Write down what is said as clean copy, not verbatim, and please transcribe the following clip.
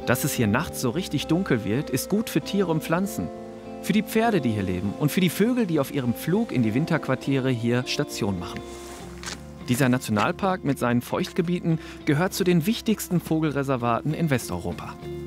Dass es hier nachts so richtig dunkel wird, ist gut für Tiere und Pflanzen. Für die Pferde, die hier leben und für die Vögel, die auf ihrem Flug in die Winterquartiere hier Station machen. Dieser Nationalpark mit seinen Feuchtgebieten gehört zu den wichtigsten Vogelreservaten in Westeuropa.